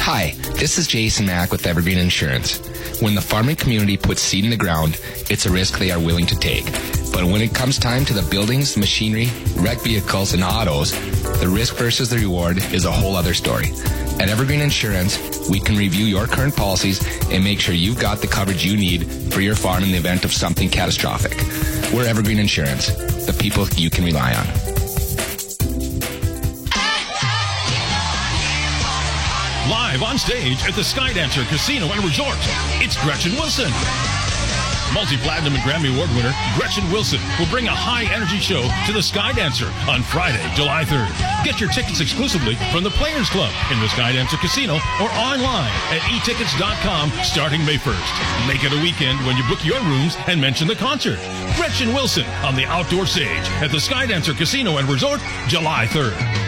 Hi, this is Jason Mack with Evergreen Insurance. When the farming community puts seed in the ground, it's a risk they are willing to take. But when it comes time to the buildings, machinery, wrecked vehicles, and autos, the risk versus the reward is a whole other story. At Evergreen Insurance, we can review your current policies and make sure you've got the coverage you need for your farm in the event of something catastrophic. We're Evergreen Insurance, the people you can rely on. Live on stage at the Skydancer Casino and Resort, it's Gretchen Wilson. Multi-platinum and Grammy Award winner Gretchen Wilson will bring a high-energy show to the Skydancer on Friday, July 3rd. Get your tickets exclusively from the Players Club in the Skydancer Casino or online at etickets.com starting May 1st. Make it a weekend when you book your rooms and mention the concert. Gretchen Wilson on the outdoor stage at the Skydancer Casino and Resort, July 3rd.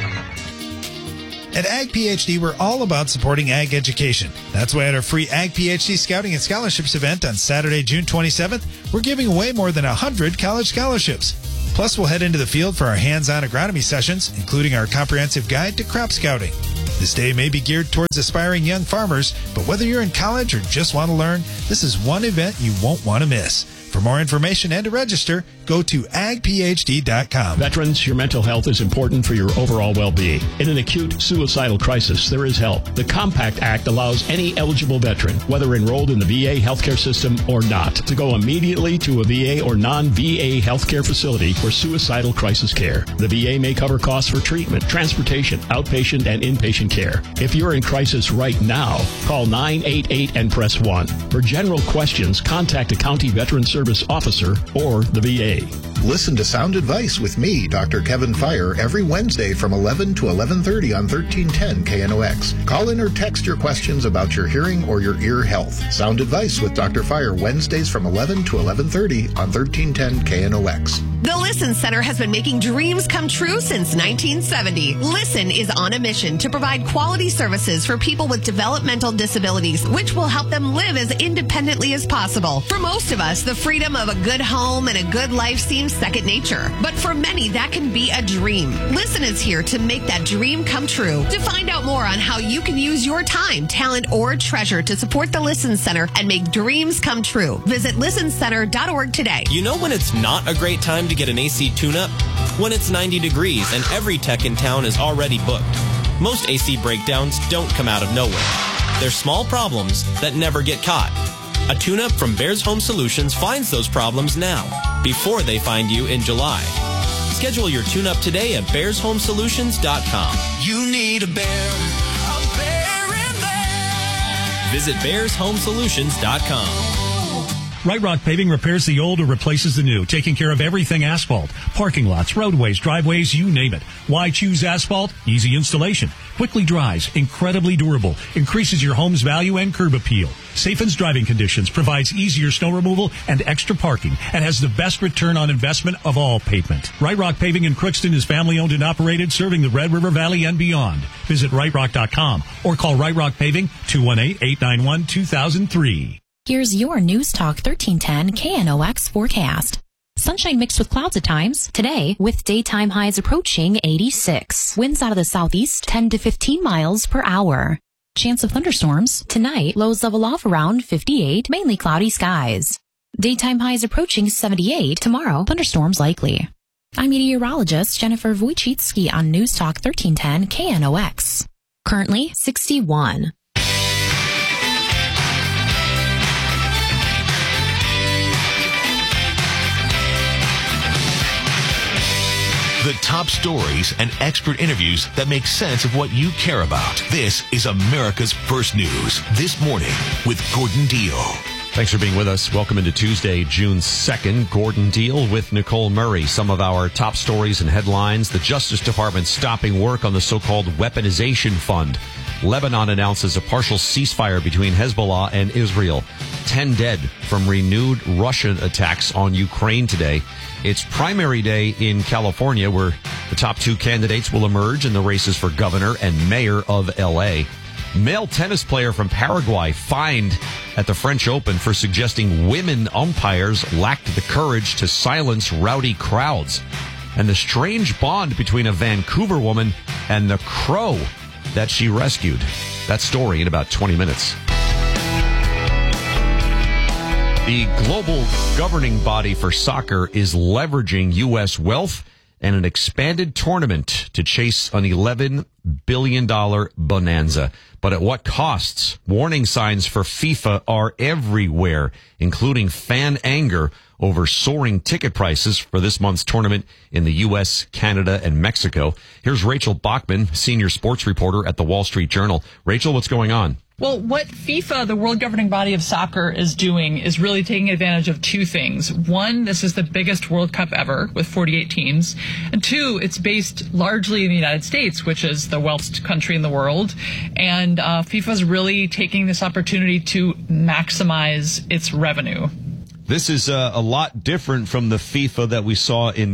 At Ag PhD, we're all about supporting ag education. That's why at our free Ag PhD Scouting and Scholarships event on Saturday, June 27th, we're giving away more than 100 college scholarships. Plus, we'll head into the field for our hands-on agronomy sessions, including our comprehensive guide to crop scouting. This day may be geared towards aspiring young farmers, but whether you're in college or just want to learn, this is one event you won't want to miss. For more information and to register, go to agphd.com. Veterans, your mental health is important for your overall well-being. In an acute suicidal crisis, there is help. The Compact Act allows any eligible veteran, whether enrolled in the VA healthcare system or not, to go immediately to a VA or non-VA healthcare facility for suicidal crisis care. The VA may cover costs for treatment, transportation, outpatient, and inpatient care. If you're in crisis right now, call 988 and press 1. For general questions, contact a county veteran service officer or the VA. Listen to Sound Advice with me, Dr. Kevin Fire, every Wednesday from 11 to 11:30 on 1310 KNOX. Call in or text your questions about your hearing or your ear health. Sound Advice with Dr. Fire, Wednesdays from 11 to 11:30 on 1310 KNOX. The Listen Center has been making dreams come true since 1970. Listen is on a mission to provide quality services for people with developmental disabilities, which will help them live as independently as possible. For most of us, the freedom of a good home and a good life seems second nature. But for many, that can be a dream. Listen is here to make that dream come true. To find out more on how you can use your time, talent, or treasure to support the Listen Center and make dreams come true, visit listencenter.org today. You know when it's not a great time to get an AC tune-up? When it's 90 degrees and every tech in town is already booked. Most AC breakdowns don't come out of nowhere. They're small problems that never get caught. A tune-up from Bears Home Solutions finds those problems now, before they find you in July. Schedule your tune-up today at bearshomesolutions.com. You need a bear in there. Visit bearshomesolutions.com. Right Rock Paving repairs the old or replaces the new, taking care of everything asphalt, parking lots, roadways, driveways, you name it. Why choose asphalt? Easy installation, quickly dries, incredibly durable, increases your home's value and curb appeal, safens driving conditions, provides easier snow removal and extra parking, and has the best return on investment of all pavement. Right Rock Paving in Crookston is family owned and operated, serving the Red River Valley and beyond. Visit rightrock.com or call Right Rock Paving 218-891-2003. Here's your News Talk 1310 KNOX forecast. Sunshine mixed with clouds at times. Today, with daytime highs approaching 86. Winds out of the southeast 10 to 15 miles per hour. Chance of thunderstorms. Tonight, lows level off around 58, mainly cloudy skies. Daytime highs approaching 78. Tomorrow, thunderstorms likely. I'm meteorologist Jennifer Wojcicki on News Talk 1310 KNOX. Currently, 61. The top stories and expert interviews that make sense of what you care about. This is America's First News. This morning with Gordon Deal. Thanks for being with us. Welcome into Tuesday, June 2nd. Gordon Deal with Nicole Murray. Some of our top stories and headlines. The Justice Department stopping work on the so-called weaponization fund. Lebanon announces a partial ceasefire between Hezbollah and Israel. 10 dead from renewed Russian attacks on Ukraine today. It's primary day in California, where the top two candidates will emerge in the races for governor and mayor of L.A. Male tennis player from Paraguay fined at the French Open for suggesting women umpires lacked the courage to silence rowdy crowds. And the strange bond between a Vancouver woman and the crow that she rescued. That story in about 20 minutes. The global governing body for soccer is leveraging U.S. wealth and an expanded tournament to chase an $11 billion bonanza. But at what costs? Warning signs for FIFA are everywhere, including fan anger over soaring ticket prices for this month's tournament in the U.S., Canada, and Mexico. Here's Rachel Bachman, senior sports reporter at the Wall Street Journal. Rachel, what's going on? Well, what FIFA, the world governing body of soccer, is doing is really taking advantage of two things. One, this is the biggest World Cup ever with 48 teams. And two, it's based largely in the United States, which is the wealthiest country in the world. And FIFA is really taking this opportunity to maximize its revenue. This is a lot different from the FIFA that we saw in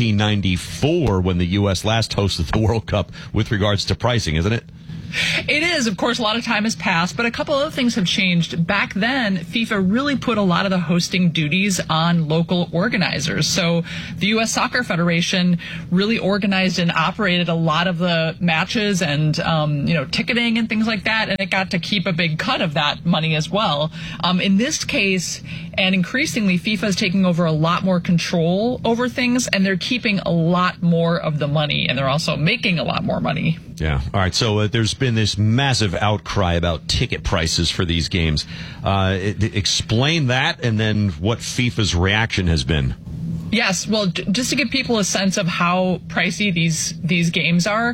1994 when the U.S. last hosted the World Cup with regards to pricing, isn't it? It is. Of course, a lot of time has passed, but a couple other things have changed. Back then, FIFA really put a lot of the hosting duties on local organizers. So the U.S. Soccer Federation really organized and operated a lot of the matches and, ticketing and things like that, and it got to keep a big cut of that money as well. In this case, and increasingly, FIFA is taking over a lot more control over things, and they're keeping a lot more of the money, and they're also making a lot more money. Yeah. All right. So there's been this massive outcry about ticket prices for these games. Explain that, and then what FIFA's reaction has been. Yes, well, just to give people a sense of how pricey these games are,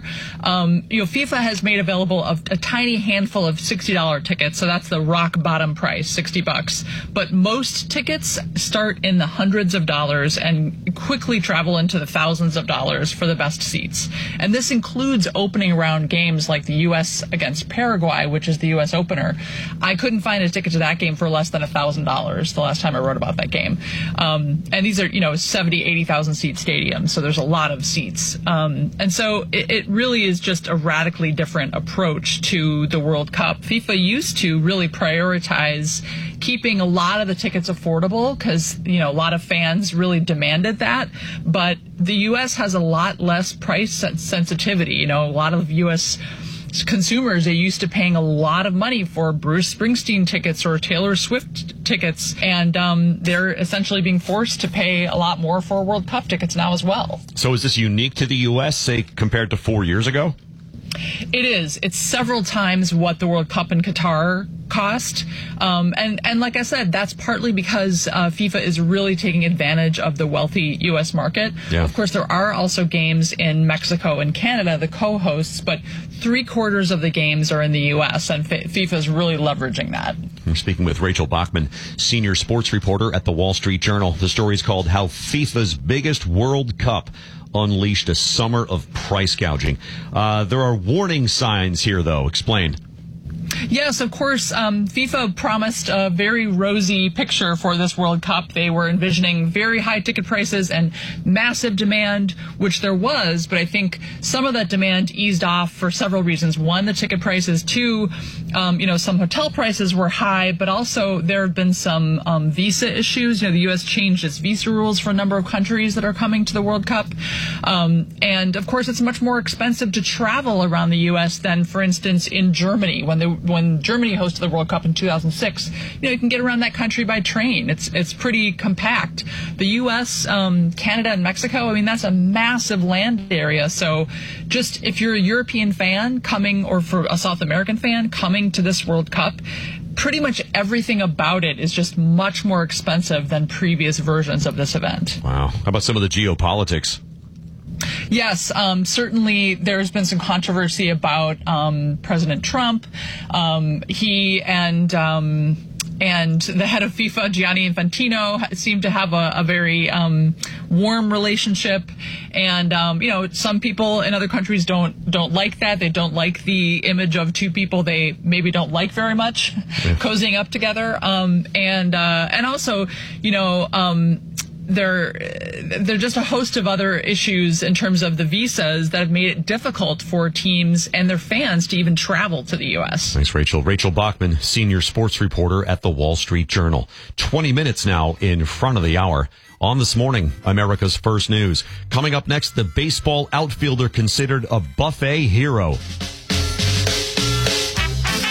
FIFA has made available a tiny handful of $60 tickets, so that's the rock bottom price, $60. But most tickets start in the hundreds of dollars and quickly travel into the thousands of dollars for the best seats. And this includes opening round games like the U.S. against Paraguay, which is the U.S. opener. I couldn't find a ticket to that game for less than $1,000 the last time I wrote about that game. And these are, 70, 80,000 seat stadium, so there's a lot of seats. And so it really is just a radically different approach to the World Cup. FIFA used to really prioritize keeping a lot of the tickets affordable because, a lot of fans really demanded that. But the U.S. has a lot less price sensitivity. A lot of U.S. consumers are used to paying a lot of money for Bruce Springsteen tickets or Taylor Swift tickets, and they're essentially being forced to pay a lot more for World Cup tickets now as well. So is this unique to the U.S., say, compared to 4 years ago? It is. It's several times what the World Cup in Qatar cost. And like I said, that's partly because FIFA is really taking advantage of the wealthy U.S. market. Yeah. Of course, there are also games in Mexico and Canada, the co-hosts, but 3/4 of the games are in the U.S., and FIFA is really leveraging that. We're speaking with Rachel Bachman, senior sports reporter at the Wall Street Journal. The story is called How FIFA's Biggest World Cup Unleashed a Summer of Price Gouging. There are warning signs here, though. Explain. Yes, of course. FIFA promised a very rosy picture for this World Cup. They were envisioning very high ticket prices and massive demand, which there was, but I think some of that demand eased off for several reasons. One, the ticket prices. Two, some hotel prices were high, but also there have been some visa issues. The U.S. changed its visa rules for a number of countries that are coming to the World Cup. And, of course, it's much more expensive to travel around the U.S. than, for instance, in Germany. When Germany hosted the World Cup in 2006, you can get around that country by train. It's pretty compact. The U.S., Canada, and Mexico, that's a massive land area. So just if you're a European fan coming, or for a South American fan coming to this World Cup, pretty much everything about it is just much more expensive than previous versions of this event. Wow. How about some of the geopolitics? Yes, certainly there's been some controversy about President Trump. He and the head of FIFA, Gianni Infantino, seem to have a very warm relationship. And some people in other countries don't like that. They don't like the image of two people they maybe don't like very much cozying up together. And also, there are just a host of other issues in terms of the visas that have made it difficult for teams and their fans to even travel to the U.S. Thanks, Rachel. Rachel Bachman, senior sports reporter at the Wall Street Journal. 20 minutes now in front of the hour. On This Morning, America's First News. Coming up next, the baseball outfielder considered a buffet hero.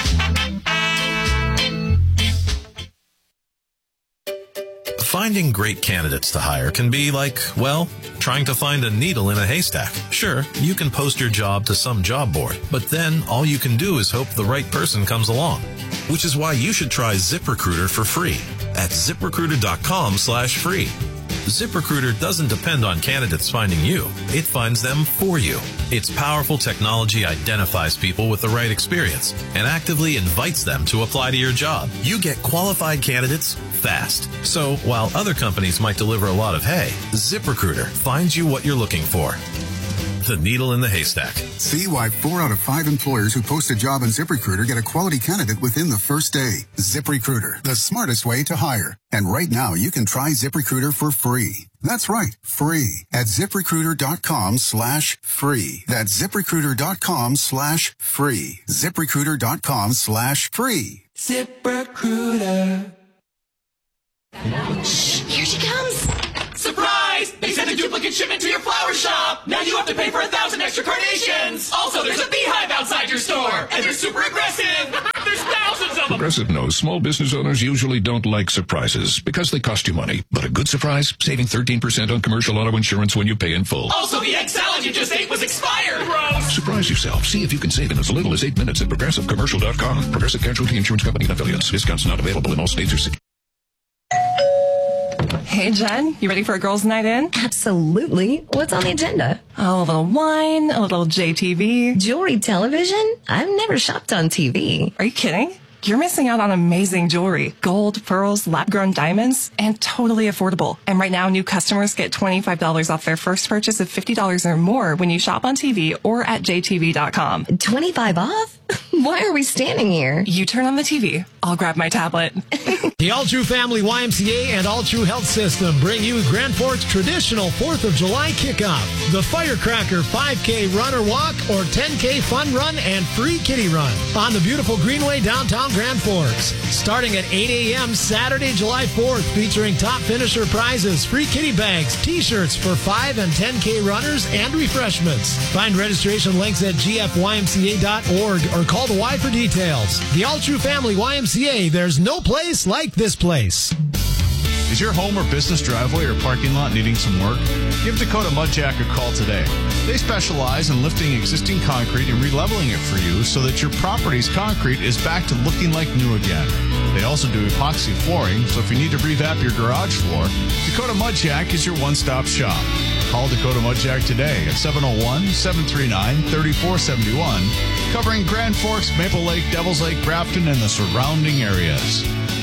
Finding great candidates to hire can be like, well, trying to find a needle in a haystack. Sure, you can post your job to some job board, but then all you can do is hope the right person comes along. Which is why you should try ZipRecruiter for free at ZipRecruiter.com/free. ZipRecruiter doesn't depend on candidates finding you. It finds them for you. Its powerful technology identifies people with the right experience and actively invites them to apply to your job. You get qualified candidates fast. So while other companies might deliver a lot of hay, ZipRecruiter finds you what you're looking for. The needle in the haystack. See why 4 out of 5 employers who post a job on ZipRecruiter get a quality candidate within the first day. ZipRecruiter, the smartest way to hire. And right now, you can try ZipRecruiter for free. That's right, free at ZipRecruiter.com/free. That's ZipRecruiter.com/free. ZipRecruiter.com/free. ZipRecruiter. Here she comes. Surprise! They sent a duplicate shipment to your flower shop! Now you have to pay for 1,000 extra carnations! Also, there's a beehive outside your store! And they're super aggressive! There's thousands of them! Progressive knows small business owners usually don't like surprises because they cost you money. But a good surprise? Saving 13% on commercial auto insurance when you pay in full. Also, the egg salad you just ate was expired! Gross! Surprise yourself. See if you can save in as little as 8 minutes at ProgressiveCommercial.com. Progressive Casualty Insurance Company and Affiliates. Discounts not available in all states or cities. Hey, Jen, you ready for a girls' night in? Absolutely. What's on the agenda? Oh, a little wine, a little JTV. Jewelry television? I've never shopped on TV. Are you kidding? You're missing out on amazing jewelry. Gold, pearls, lab-grown diamonds, and totally affordable. And right now, new customers get $25 off their first purchase of $50 or more when you shop on TV or at jtv.com. 25 off? Why are we standing here? You turn on the TV. I'll grab my tablet. The All True Family YMCA and All True Health System bring you Grand Forks' traditional 4th of July kickoff. The Firecracker 5K Run or Walk or 10K Fun Run and Free Kitty Run on the beautiful Greenway downtown Grand Forks. Starting at 8 a.m. Saturday, July 4th, featuring top finisher prizes, free kitty bags, t-shirts for 5 and 10K runners, and refreshments. Find registration links at gfymca.org or call the Y for details. The All True Family YMCA, there's no place like this place. Is your home or business driveway or parking lot needing some work? Give Dakota Mudjack a call today. They specialize in lifting existing concrete and releveling it for you so that your property's concrete is back to looking like new again. They also do epoxy flooring, so if you need to revamp your garage floor, Dakota Mudjack is your one-stop shop. Call Dakota Mudjack today at 701-739-3471, covering Grand Forks, Maple Lake, Devils Lake, Grafton, and the surrounding areas.